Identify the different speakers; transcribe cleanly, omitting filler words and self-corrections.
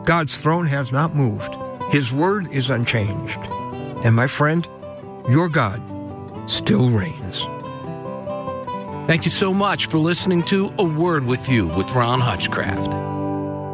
Speaker 1: God's throne has not moved. His word is unchanged. And my friend, your God still reigns.
Speaker 2: Thank you so much for listening to A Word with You with Ron Hutchcraft.